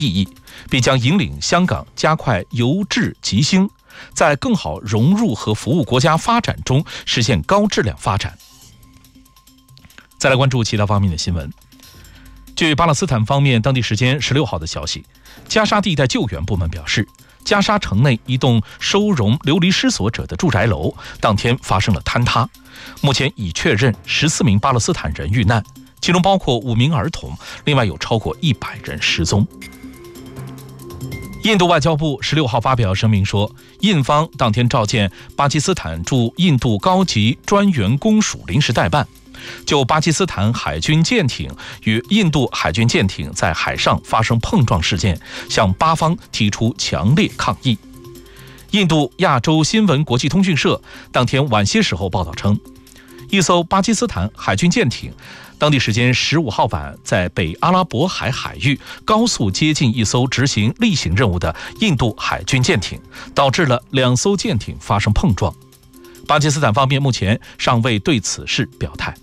意义，并将引领香港加快由治及兴，在更好融入和服务国家发展中实现高质量发展。再来关注其他方面的新闻。据巴勒斯坦方面当地时间16号的消息，加沙地带救援部门表示，加沙城内一栋收容流离失所者的住宅楼当天发生了坍塌，目前已确认14名巴勒斯坦人遇难，其中包括5名儿童，另外有超过100人失踪。印度外交部16号发表声明说，印方当天召见巴基斯坦驻印度高级专员公署临时代办，就巴基斯坦海军舰艇与印度海军舰艇在海上发生碰撞事件，向巴方提出强烈抗议。印度亚洲新闻国际通讯社当天晚些时候报道称，一艘巴基斯坦海军舰艇当地时间15号晚在北阿拉伯海海域高速接近一艘执行例行任务的印度海军舰艇，导致了2艘舰艇发生碰撞。巴基斯坦方面目前尚未对此事表态。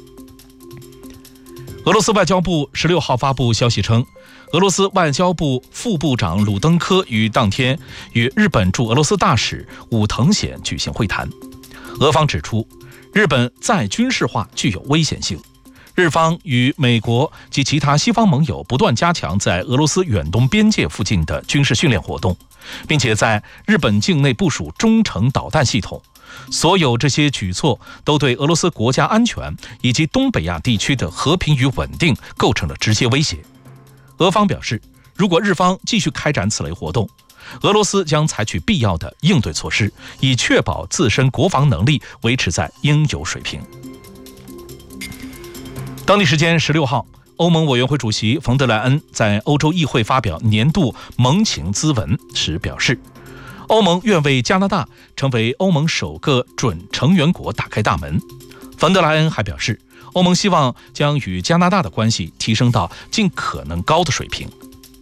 俄罗斯外交部16号发布消息称，俄罗斯外交部副部长鲁登科于当天与日本驻俄罗斯大使武藤显举行会谈。俄方指出，日本再军事化具有危险性，日方与美国及其他西方盟友不断加强在俄罗斯远东边界附近的军事训练活动，并且在日本境内部署中程导弹系统。所有这些举措都对俄罗斯国家安全以及东北亚地区的和平与稳定构成了直接威胁。俄方表示，如果日方继续开展此类活动，俄罗斯将采取必要的应对措施，以确保自身国防能力维持在应有水平。当地时间16号，欧盟委员会主席冯德莱恩在欧洲议会发表年度盟情咨文时表示，欧盟愿为加拿大成为欧盟首个准成员国打开大门。冯德莱恩还表示，欧盟希望将与加拿大的关系提升到尽可能高的水平。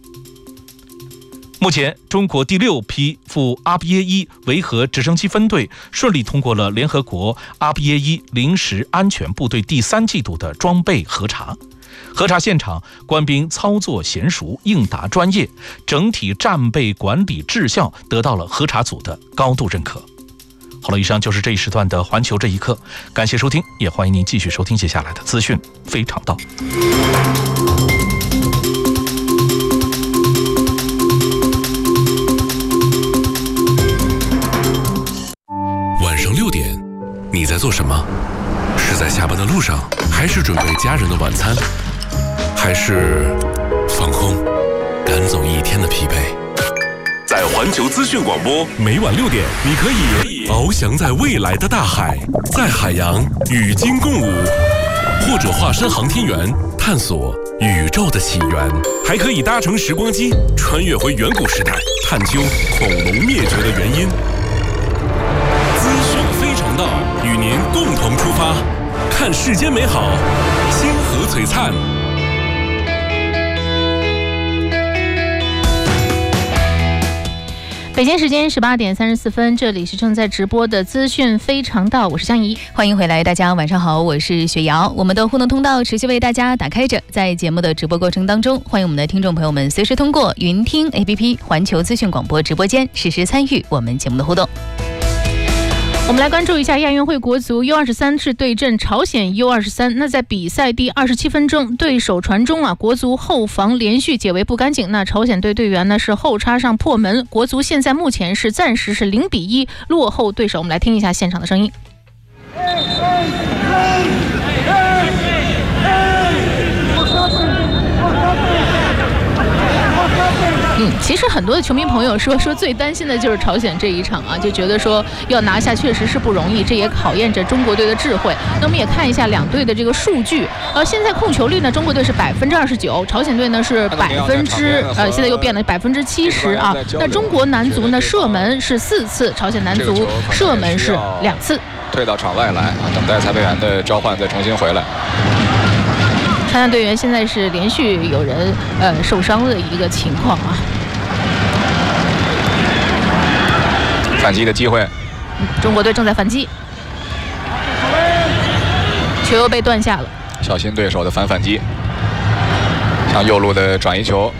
目前，中国第6批赴阿比耶伊维和直升机分队顺利通过了联合国阿比耶伊临时安全部队第3季度的装备核查。核查现场，官兵操作娴熟，应答专业，整体战备管理质效得到了核查组的高度认可。好了，以上就是这一时段的环球这一刻，感谢收听，也欢迎您继续收听接下来的资讯非常道。 晚上6点，你在做什么？是在下班的路上，还是准备家人的晚餐？还是放空，赶走一天的疲惫？在环球资讯广播，每晚6点，你可以翱翔在未来的大海，在海洋与鲸共舞，或者化身航天员，探索宇宙的起源。还可以搭乘时光机，穿越回远古时代，探究恐龙灭绝的原因。资讯非常道，与您共同出发，看世间美好，星河璀璨。 北京时间18点34分，这里是正在直播的资讯非常道，我是江怡， 欢迎回来，大家晚上好，我是雪瑶。我们的互动通道持续为大家打开着，在节目的直播过程当中，欢迎我们的听众朋友们随时通过云听 APP 环球资讯广播直播间实时参与我们节目的互动。 我们来关注一下亚运会国足 U23 是对阵朝鲜 U23。那在比赛第27分钟，对手传中国足后防连续解围不干净，那朝鲜队队员呢是后插上破门，国足现在目前是暂时是0-1落后对手。我们来听一下现场的声音。其实很多的球迷朋友说最担心的就是朝鲜这一场就觉得说要拿下确实是不容易，这也考验着中国队的智慧。那我们也看一下两队的这个数据，现在控球率呢，中国队是29%，朝鲜队呢是现在又变了70%那中国男足呢射门是4次，朝鲜男足射门是2次。 退到场外来等待裁判员的召唤，再重新回来。 参赛队员现在是连续有人受伤的一个情况反击的机会， 中国队正在反击，球又被断下了， 小心对手的反击。向右路的转移球，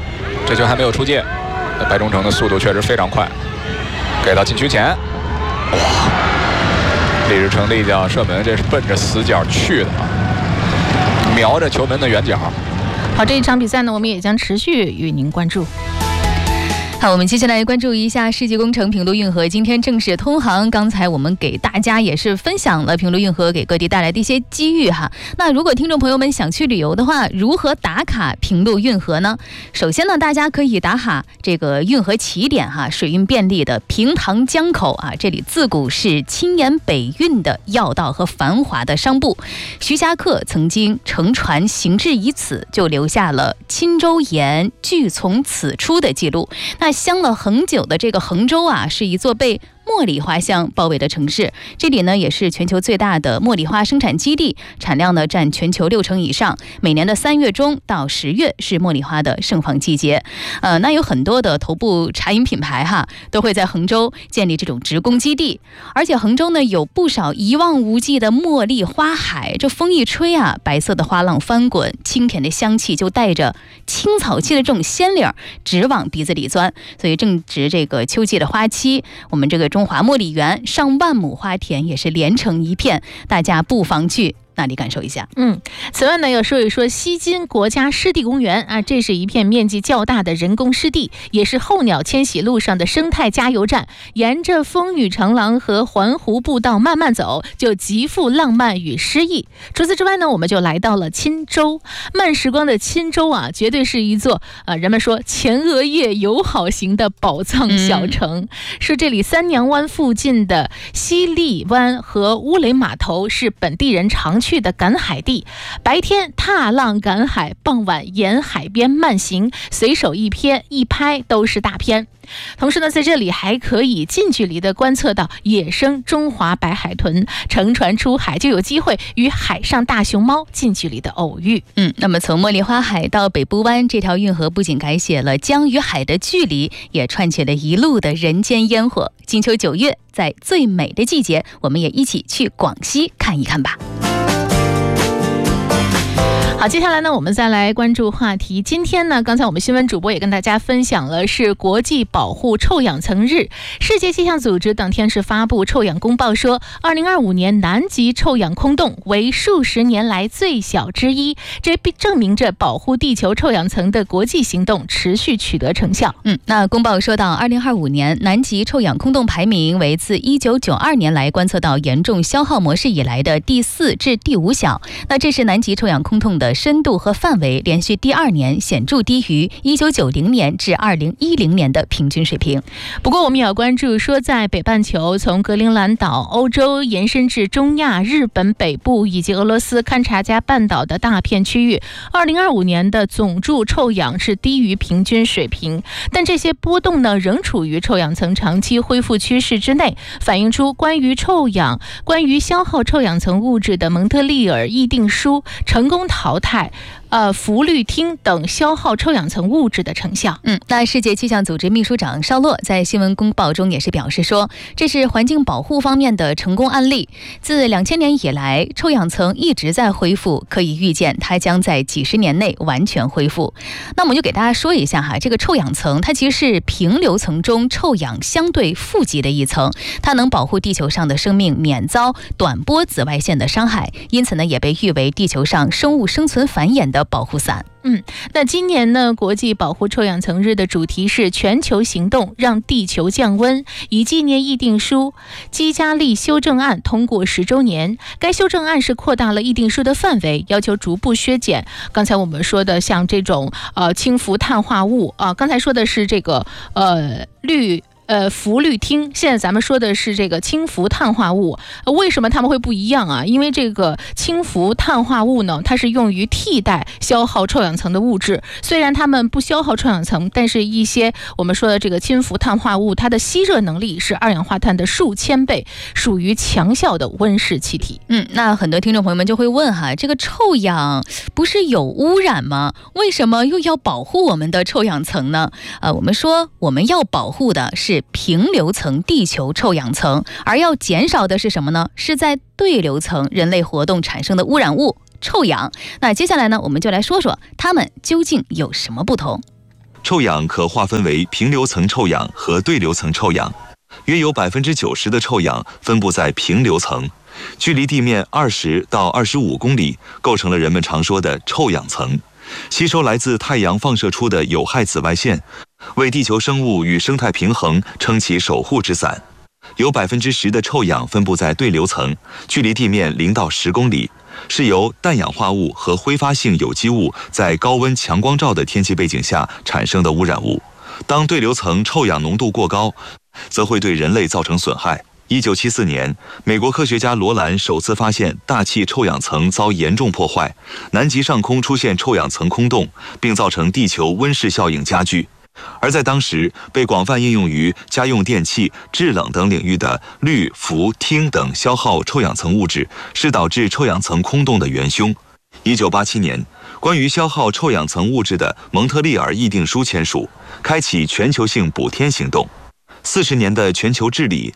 这球还没有出界，白忠诚的速度确实非常快，给到禁区前，哇！李志成的一脚射门，这是奔着死角去的啊，瞄着球门的远角。 好，这一场比赛呢，我们也将持续与您关注。 好，我们接下来关注一下世纪工程平陆运河今天正式通航。刚才我们给大家也是分享了平陆运河给各地带来的一些机遇哈。那如果听众朋友们想去旅游的话，如何打卡平陆运河呢？首先呢，大家可以打卡这个运河起点哈，水运便利的平塘江口啊，这里自古是青沿北运的要道和繁华的商埠。徐霞客曾经乘船行至于此，就留下了钦州盐俱从此出的记录。那香了很久的这个衡州啊，是一座被茉莉花香包围的城市，这里呢也是全球最大的茉莉花生产基地，产量呢占全球60%以上。每年的3月中到10月是茉莉花的盛放季节。那有很多的头部茶饮品牌哈，都会在衡州建立这种职工基地，而且衡州呢有不少一望无际的茉莉花海，这风一吹啊，白色的花浪翻滚，清甜的香气就带着青草气的这种鲜灵直往鼻子里钻。所以正值这个秋季的花期，我们这个中华茉莉园上万亩花田也是连成一片，大家不妨去那里感受一下。 此外呢，要说一说西津国家湿地公园啊，这是一片面积较大的人工湿地，也是候鸟迁徙路上的生态加油站。沿着风雨长廊和环湖步道慢慢走，就极富浪漫与诗意。除此之外呢，我们就来到了钦州。慢时光的钦州啊，绝对是一座人们说前额叶友好型的宝藏小城。说这里三娘湾附近的西丽湾和乌雷码头是本地人常去的赶海地，白天踏浪赶海，傍晚沿海边慢行，随手一拍都是大片。同时呢，在这里还可以近距离的观测到野生中华白海豚，乘船出海就有机会与海上大熊猫近距离的偶遇。 那么从茉莉花海到北部湾，这条运河不仅改写了江与海的距离，也串起了一路的人间烟火。金秋9月，在最美的季节，我们也一起去广西看一看吧。 好，接下来呢，我们再来关注话题。今天呢，刚才我们新闻主播也跟大家分享了，是国际保护臭氧层日。世界气象组织当天是发布臭氧公报说，2025年南极臭氧空洞为数10年来最小之一，这证明着保护地球臭氧层的国际行动持续取得成效。 那公报说到，2025年南极臭氧空洞排名为自1992年来观测到严重消耗模式以来的第4至第5小。那这是南极臭氧空洞的深度和范围连续第2年显著低于1990年至2010年的平均水平。 不过我们也要关注说，在北半球从格陵兰岛、欧洲延伸至中亚、日本北部以及俄罗斯勘察加半岛的大片区域，2025年的总注臭氧是低于平均水平，但这些波动呢仍处于臭氧层长期恢复趋势之内，反映出关于消耗臭氧层物质的蒙特利尔议定书成功淘汰氟氯烃等消耗臭氧层物质的成效。 那世界气象组织秘书长绍洛在新闻公报中也是表示说，这是环境保护方面的成功案例。自2000年以来，臭氧层一直在恢复，可以预见它将在几十年内完全恢复。那我们就给大家说一下哈，这个臭氧层它其实是平流层中臭氧相对富集的一层，它能保护地球上的生命免遭短波紫外线的伤害，因此呢也被誉为地球上生物生存繁衍的保护伞。 那今年呢，国际保护臭氧层日的主题是全球行动让地球降温，以纪念议定书基加利修正案通过10周年。该修正案是扩大了议定书的范围，要求逐步削减刚才我们说的像这种氢氟碳化物刚才说的是这个氟氯烃，现在咱们说的是这个氢氟碳化物。为什么它们会不一样啊？因为这个氢氟碳化物呢，它是用于替代消耗臭氧层的物质。虽然它们不消耗臭氧层，但是一些我们说的这个氢氟碳化物，它的吸热能力是二氧化碳的数千倍，属于强效的温室气体。 那很多听众朋友们就会问哈，这个臭氧不是有污染吗？为什么又要保护我们的臭氧层呢？我们说我们要保护的是平流层地球臭氧层，而要减少的是什么呢？是在对流层人类活动产生的污染物臭氧。那接下来呢，我们就来说说它们究竟有什么不同。 臭氧可划分为平流层臭氧和对流层臭氧，约有90%的臭氧分布在平流层，距离地面20到25公里，构成了人们常说的臭氧层，吸收来自太阳放射出的有害紫外线，为地球生物与生态平衡撑起守护之伞。有10%的臭氧分布在对流层，距离地面0到10公里，是由氮氧化物和挥发性有机物在高温强光照的天气背景下产生的污染物。当对流层臭氧浓度过高，则会对人类造成损害。1974年，美国科学家罗兰首次发现大气臭氧层遭严重破坏，南极上空出现臭氧层空洞，并造成地球温室效应加剧。而在当时被广泛应用于家用电器、制冷等领域的氯、氟、烃等消耗臭氧层物质，是导致臭氧层空洞的元凶。1987年，关于消耗臭氧层物质的蒙特利尔议定书签署，开启全球性补天行动。40年的全球治理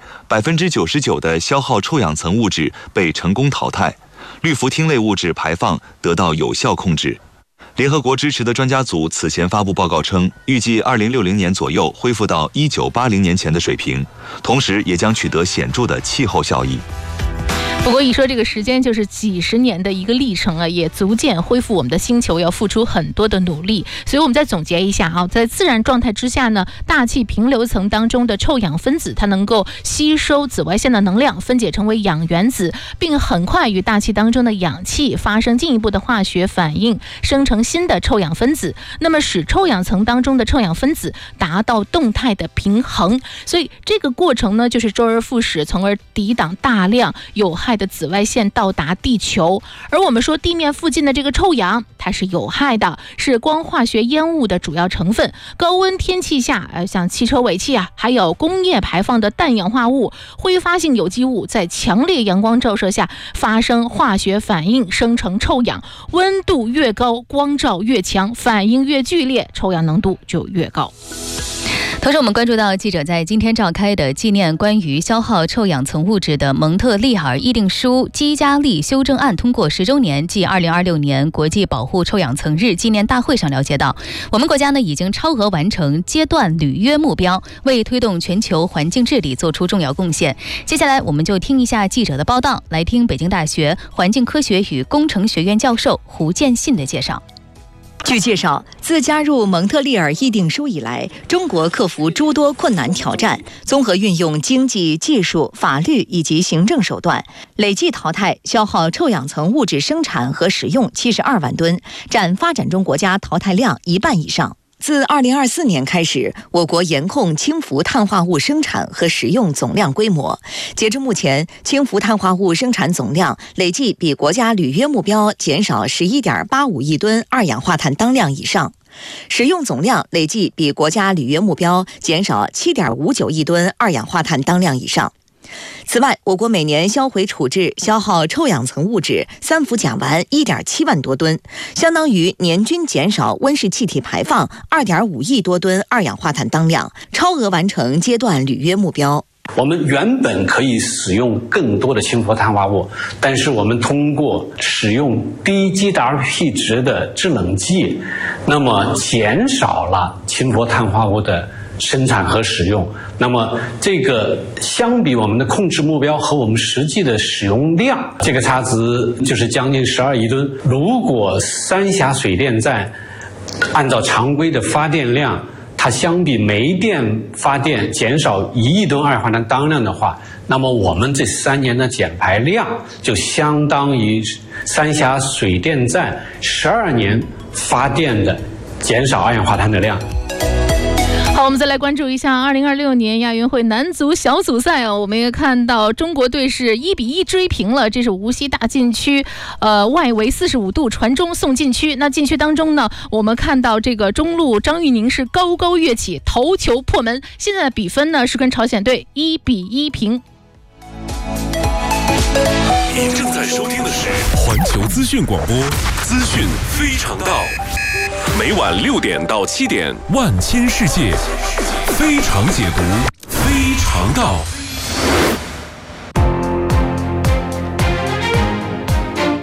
，99%的消耗臭氧层物质被成功淘汰，氯氟烃类物质排放得到有效控制。联合国支持的专家组此前发布报告称，预计2060年左右恢复到1980年前的水平，同时也将取得显著的气候效益。 不过一说这个时间就是几十年的一个历程啊，也逐渐恢复我们的星球要付出很多的努力。所以我们再总结一下啊，在自然状态之下呢，大气平流层当中的臭氧分子它能够吸收紫外线的能量，分解成为氧原子，并很快与大气当中的氧气发生进一步的化学反应，生成新的臭氧分子，那么使臭氧层当中的臭氧分子达到动态的平衡。所以这个过程呢，就是周而复始，从而抵挡大量有害的紫外线到达地球。而我们说地面附近的这个臭氧，它是有害的，是光化学烟雾的主要成分。高温天气下，像汽车尾气啊，还有工业排放的氮氧化物、挥发性有机物，在强烈阳光照射下发生化学反应，生成臭氧。温度越高，光照越强，反应越剧烈，臭氧浓度就越高。 同时我们关注到记者在今天召开的纪念关于消耗臭氧层物质的蒙特利尔议定书基加利修正案通过10周年暨2026年国际保护臭氧层日纪念大会上了解到，我们国家呢已经超额完成阶段履约目标，为推动全球环境治理做出重要贡献。接下来我们就听一下记者的报道，来听北京大学环境科学与工程学院教授胡建信的介绍。 据介绍，自加入蒙特利尔议定书以来，中国克服诸多困难挑战，综合运用经济、技术、法律以及行政手段，累计淘汰消耗臭氧层物质生产和使用72万吨，占发展中国家淘汰量1半以上。自2024年开始，我国严控氢氟碳化物生产和使用总量规模。截至目前，氢氟碳化物生产总量累计比国家履约目标减少11.85亿吨二氧化碳当量以上，使用总量累计比国家履约目标减少7.59亿吨二氧化碳当量以上。此外，我国每年销毁处置消耗臭氧层物质三氟甲烷1.7万多吨，相当于年均减少温室气体排放2.5亿多吨二氧化碳当量，超额完成阶段履约目标。 我们原本可以使用更多的氢氟碳化物，但是我们通过使用低 GWP 值的制冷剂，那么减少了氢氟碳化物的生产和使用。那么这个相比我们的控制目标和我们实际的使用量，这个差值就是将近12亿吨。如果三峡水电站按照常规的发电量，它相比煤电发电减少1亿吨二氧化碳当量的话，那么我们这3年的减排量就相当于三峡水电站12年发电的减少二氧化碳的量。 好，我们再来关注一下2026年亚运会男足小组赛我们也看到中国队是1-1追平了，这是无锡大禁区外围45度传中送禁区。那禁区当中呢，我们看到这个中路张玉宁是高高跃起，头球破门。现在的比分呢是跟朝鲜队1-1平。 你正在收听的是环球资讯广播，资讯非常道。每晚6点到7点，万千世界，非常解读，非常道。 好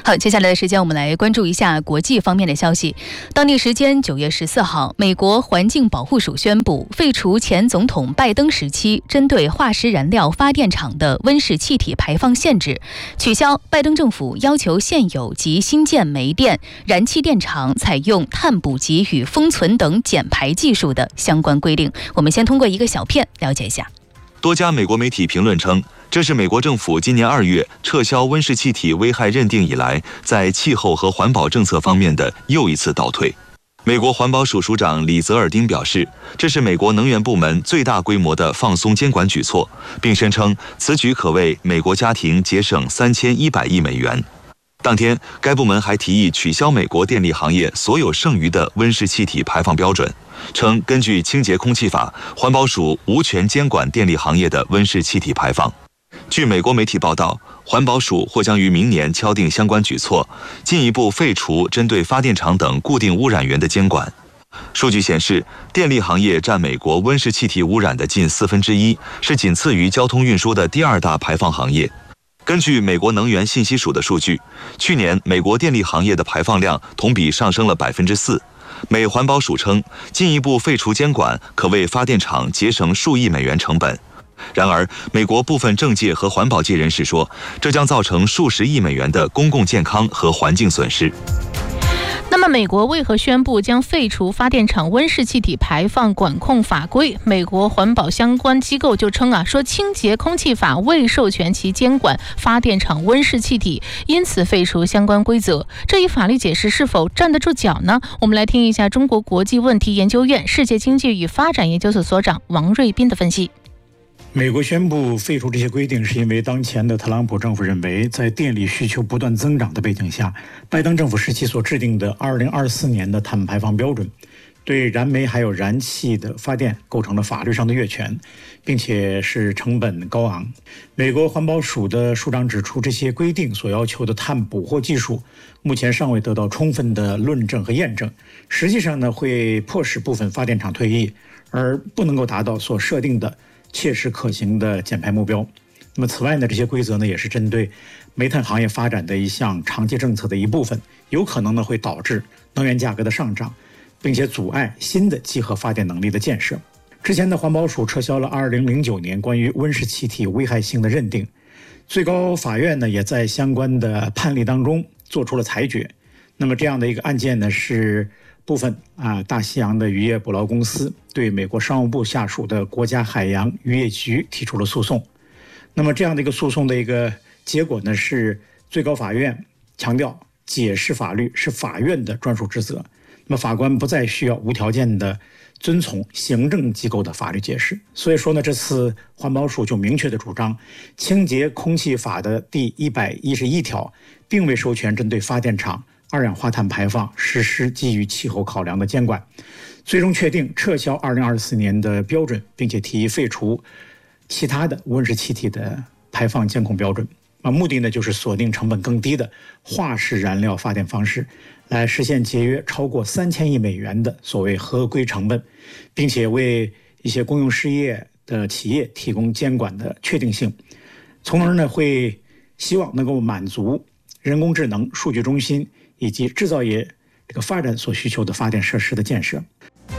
好，接下来的时间我们来关注一下国际方面的消息。当地时间9月14号，美国环境保护署宣布废除前总统拜登时期针对化石燃料发电厂的温室气体排放限制，取消拜登政府要求现有及新建煤电、燃气电厂采用碳捕集与封存等减排技术的相关规定。我们先通过一个小片了解一下。 多家美国媒体评论称，这是美国政府今年2月撤销温室气体危害认定以来，在气候和环保政策方面的又一次倒退。美国环保署署长李泽尔丁表示，这是美国能源部门最大规模的放松监管举措，并声称此举可为美国家庭节省3100亿美元。当天，该部门还提议取消美国电力行业所有剩余的温室气体排放标准，称根据清洁空气法，环保署无权监管电力行业的温室气体排放。据美国媒体报道，环保署或将于明年敲定相关举措，进一步废除针对发电厂等固定污染源的监管。数据显示，电力行业占美国温室气体污染的近1/4，是仅次于交通运输的第2大排放行业。根据美国能源信息署的数据，去年美国电力行业的排放量同比上升了4%。美环保署称，进一步废除监管可为发电厂节省数亿美元成本。然而，美国部分政界和环保界人士说，这将造成数十亿美元的公共健康和环境损失。 那么美国为何宣布将废除发电厂温室气体排放管控法规？美国环保相关机构就称说清洁空气法未授权其监管发电厂温室气体，因此废除相关规则。这一法律解释是否站得住脚呢？我们来听一下中国国际问题研究院世界经济与发展研究所所长王瑞斌的分析。 美国宣布废除这些规定，是因为当前的特朗普政府认为，在电力需求不断增长的背景下，拜登政府时期所制定的2024年的碳排放标准，对燃煤还有燃气的发电构成了法律上的越权，并且是成本高昂。美国环保署的署长指出，这些规定所要求的碳捕获技术目前尚未得到充分的论证和验证，实际上呢，会迫使部分发电厂退役，而不能够达到所设定的切实可行的减排目标。那么此外呢，这些规则呢也是针对煤炭行业发展的一项长期政策的一部分，有可能呢会导致能源价格的上涨，并且阻碍新的集合发电能力的建设。之前的环保署撤销了2009年关于温室气体危害性的认定，最高法院呢也在相关的判例当中做出了裁决。那么这样的一个案件呢，是部分大西洋的渔业捕捞公司对美国商务部下属的国家海洋渔业局提出了诉讼。那么这样的一个诉讼的一个结果呢，是最高法院强调解释法律是法院的专属职责，那么法官不再需要无条件的遵从行政机构的法律解释。所以说呢，这次环保署就明确的主张，清洁空气法的第111条并未授权针对发电厂二氧化碳排放实施基于气候考量的监管，最终确定撤销2024年的标准，并且提议废除其他的温室气体的排放监控标准。目的呢就是锁定成本更低的化石燃料发电方式，来实现节约超过3000亿美元的所谓合规成本，并且为一些公用事业的企业提供监管的确定性，从而呢会希望能够满足人工智能、数据中心以及制造业这个发展所需求的发电设施的建设。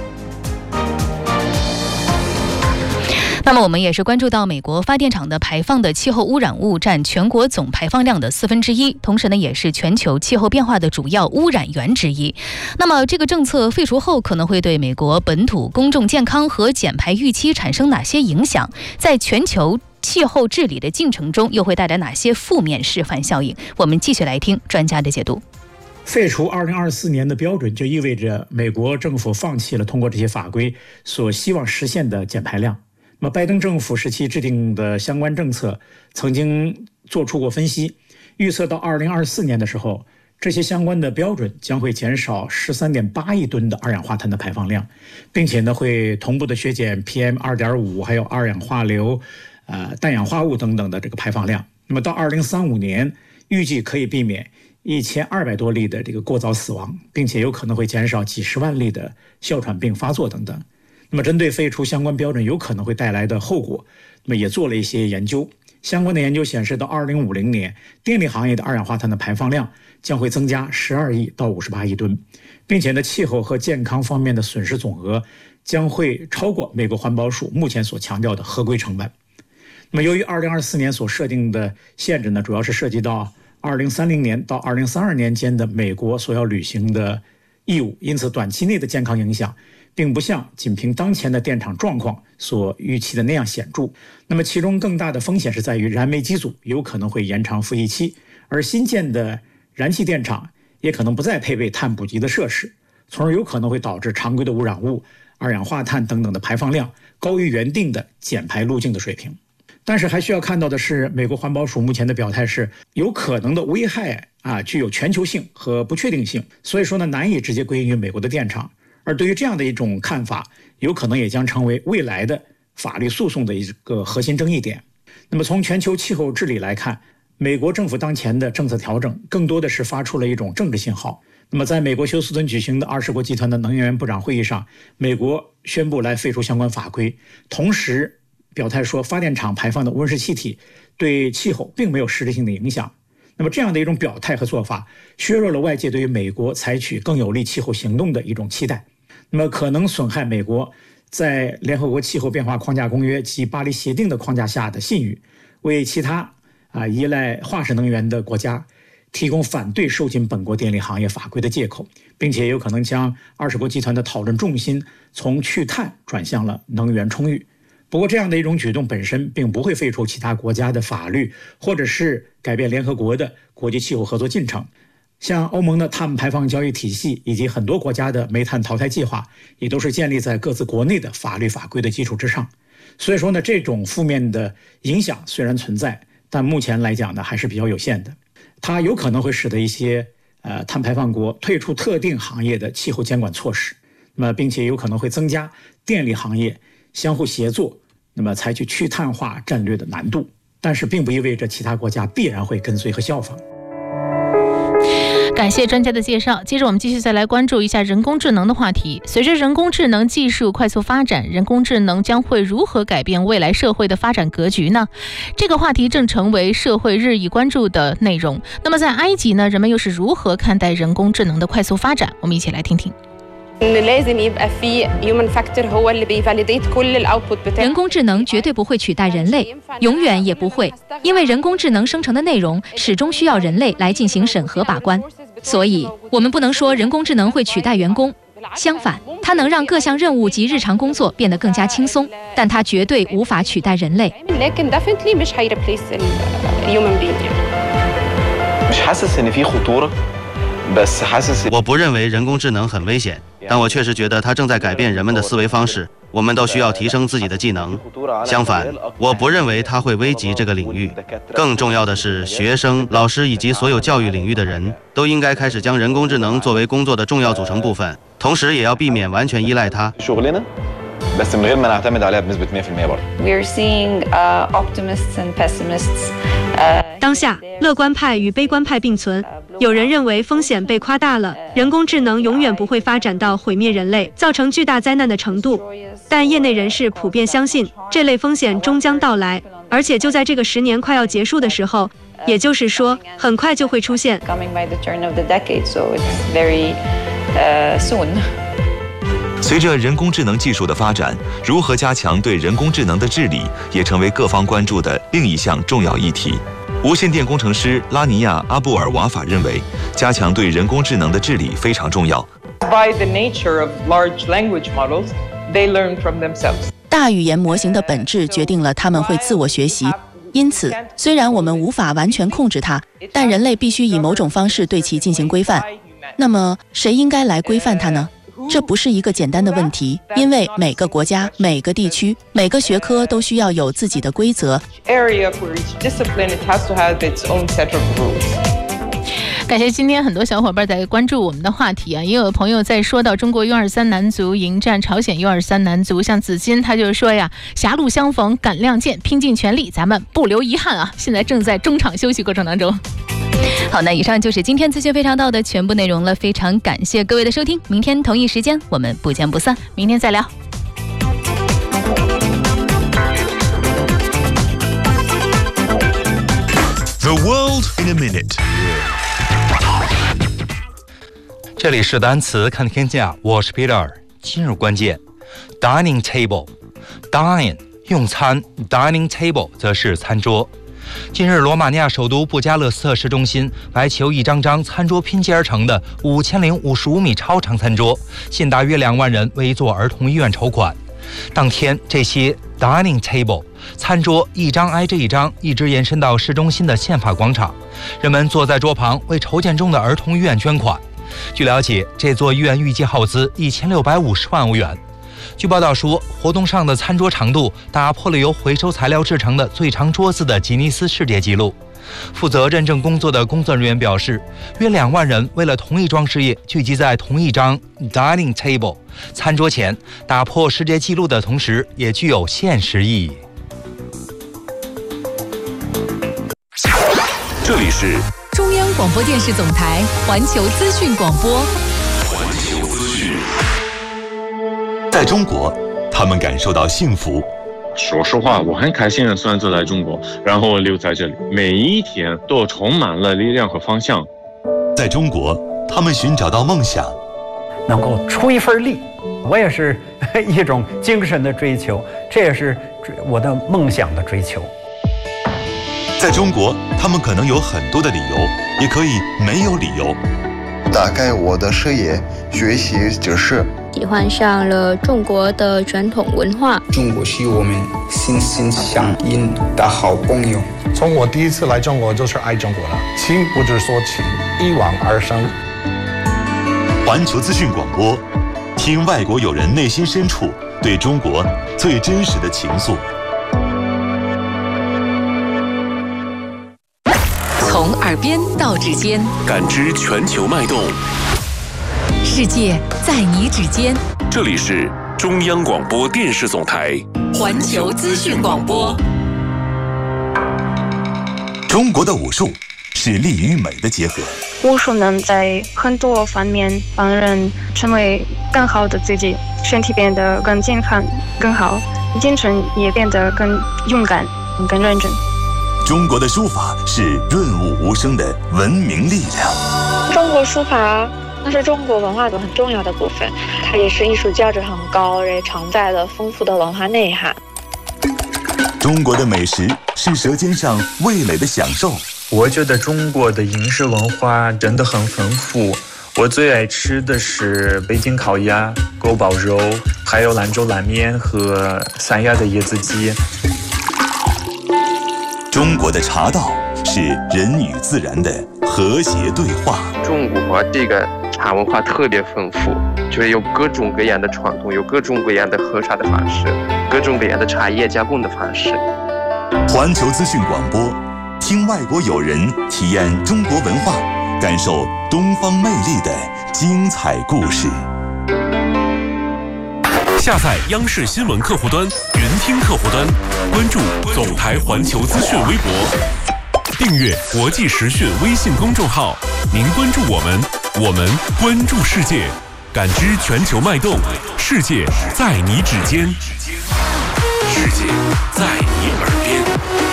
那么我们也是关注到美国发电厂的排放的气候污染物占全国总排放量的1/4，同时呢也是全球气候变化的主要污染源之一。那么这个政策废除后，可能会对美国本土公众健康和减排预期产生哪些影响？在全球气候治理的进程中，又会带来哪些负面示范效应？我们继续来听专家的解读。 废除2024年的标准，就意味着美国政府放弃了通过这些法规所希望实现的减排量。那么拜登政府时期制定的相关政策曾经做出过分析，预测到2024年的时候，这些相关的标准将会减少13.8亿吨的二氧化碳的排放量，并且呢会同步的削减 PM2.5 还有二氧化硫、氮氧化物等等的这个排放量。那么到2035年，预计可以避免1200多例的这个过早死亡，并且有可能会减少几十万例的哮喘病发作等等。那么针对废除相关标准有可能会带来的后果，那么也做了一些研究。 相关的研究显示，到2050年，电力行业的二氧化碳的排放量将会增加12亿到58亿吨，并且呢，气候和健康方面的损失总额将会超过美国环保署目前所强调的合规成本。那么，由于2024年所设定的限制呢，主要是涉及到2030年到2032年间的美国所要履行的义务，因此短期内的健康影响并不像仅凭当前的电厂状况所预期的那样显著。那么其中更大的风险是在于燃煤机组有可能会延长服役期，而新建的燃气电厂也可能不再配备碳捕集的设施，从而有可能会导致常规的污染物、二氧化碳等等的排放量高于原定的减排路径的水平。但是还需要看到的是，美国环保署目前的表态是有可能的危害具有全球性和不确定性，所以说呢，难以直接归因于美国的电厂。而对于这样的一种看法，有可能也将成为未来的法律诉讼的一个核心争议点。那么从全球气候治理来看，美国政府当前的政策调整更多的是发出了一种政治信号。那么在美国休斯顿举行的20国集团的能源部长会议上，美国宣布来废除相关法规，同时表态说发电厂排放的温室气体对气候并没有实质性的影响。那么这样的一种表态和做法，削弱了外界对于美国采取更有利气候行动的一种期待，那么可能损害美国在联合国气候变化框架公约及巴黎协定的框架下的信誉，为其他依赖化石能源的国家提供反对收紧本国电力行业法规的借口，并且有可能将20国集团的讨论重心从去碳转向了能源充裕。不过这样的一种举动本身并不会废除其他国家的法律，或者是改变联合国的国际气候合作进程。像欧盟的碳排放交易体系以及很多国家的煤炭淘汰计划，也都是建立在各自国内的法律法规的基础之上。所以说呢，这种负面的影响虽然存在，但目前来讲呢，还是比较有限的。它有可能会使得一些碳排放国退出特定行业的气候监管措施，那么并且有可能会增加电力行业相互协作，那么采取去碳化战略的难度，但是并不意味着其他国家必然会跟随和效仿。 感谢专家的介绍。接着我们继续再来关注一下人工智能的话题。随着人工智能技术快速发展，人工智能将会如何改变未来社会的发展格局呢？这个话题正成为社会日益关注的内容。那么在埃及呢，人们又是如何看待人工智能的快速发展？我们一起来听听。 人工智能绝对不会取代人类，永远也不会，因为人工智能生成的内容始终需要人类来进行审核把关。所以我们不能说人工智能会取代员工，相反，它能让各项任务及日常工作变得更加轻松，但它绝对无法取代人类。 我不认为人工智能很危险，但我确实觉得它正在改变人们的思维方式，我们都需要提升自己的技能。相反，我不认为它会危及这个领域。更重要的是，学生、老师以及所有教育领域的人都应该开始将人工智能作为工作的重要组成部分，同时也要避免完全依赖它。 当下，乐观派与悲观派并存。有人认为风险被夸大了，人工智能永远不会发展到毁灭人类、造成巨大灾难的程度。但业内人士普遍相信，这类风险终将到来，而且就在这个10年快要结束的时候，也就是说，很快就会出现。 随着人工智能技术的发展，如何加强对人工智能的治理，也成为各方关注的另一项重要议题。无线电工程师拉尼亚·阿布尔瓦法认为，加强对人工智能的治理非常重要。 大语言模型的本质决定了它们会自我学习，因此，虽然我们无法完全控制它，但人类必须以某种方式对其进行规范。那么，谁应该来规范它呢？这不是一个简单的问题，因为每个国家、每个地区、每个学科都需要有自己的规则。 感谢今天很多小伙伴在关注我们的话题啊，也有朋友在说到中国 U23 男足迎战朝鲜 U23 男足，像子金他就说呀，狭路相逢赶亮剑，拼尽全力，咱们不留遗憾啊！现在正在中场休息过程当中。 好，那以上就是今天资讯非常到的全部内容了，非常感谢各位的收听，明天同一时间我们不见不散， 明天再聊。 a minute。 这里是单词看天下，我是 Peter。今日关键 ，dining table，dine 用餐 ，dining table 则是餐桌。近日，罗马尼亚首都布加勒斯特市中心白求一张张餐桌拼接而成的5055米超长餐桌，吸引大约2万人为一座儿童医院筹款。当天，这些 dining table 餐桌一张挨着一张，一直延伸到市中心的宪法广场，人们坐在桌旁为筹建中的儿童医院捐款。据了解，这座医院预计耗资1650万欧元。据报道说，活动上的餐桌长度打破了由回收材料制成的最长桌子的吉尼斯世界纪录。负责认证工作的工作人员表示，约2万人为了同一桩事业聚集在同一张 dining table 餐桌前，打破世界纪录的同时，也具有现实意义。 这里是中央广播电视总台环球资讯广播。 环球资讯。 在中国，他们感受到幸福。 说实话，我很开心的选择来中国，然后留在这里，每一天都充满了力量和方向。 在中国，他们寻找到梦想， 能够出一份力，我也是一种精神的追求，这也是我的梦想的追求。 在中国，他们可能有很多的理由，也可以没有理由。 打开我的视野，学习知识， 喜欢上了中国的传统文化。 中国是我们心心相印的好朋友。 从我第一次来中国就是爱中国了，情不知所起，一往而生。 环球资讯广播，听外国友人内心深处对中国最真实的情愫。 从耳边到指尖， 感知全球脉动。 世界在你指尖。 这里是中央广播电视总台环球资讯广播。 中国的武术是力与美的结合。 武术能在很多方面帮人成为更好的自己，身体变得更健康、更好，精神也变得更勇敢、更认真。 中国的书法是润物无声的文明力量。 中国书法那是中国文化的很重要的部分，它也是艺术价值很高，也承载了丰富的文化内涵。 中国的美食是舌尖上味蕾的享受。 我觉得中国的饮食文化真的很丰富，我最爱吃的是北京烤鸭、锅包肉，还有兰州拉面和三亚的椰子鸡。 中国的茶道是人与自然的和谐对话。 中国这个茶文化特别丰富，就是有各种各样的传统，有各种各样的喝茶的方式，各种各样的茶叶加工的方式。 环球资讯广播，听外国友人体验中国文化，感受东方魅力的精彩故事。 下载央视新闻客户端、云听客户端，关注总台环球资讯微博，订阅国际时讯微信公众号。您关注我们，我们关注世界，感知全球脉动，世界在你指尖，世界在你耳边。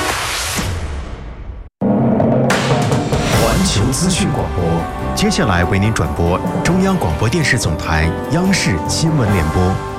环球资讯广播，接下来为您转播中央广播电视总台央视新闻联播。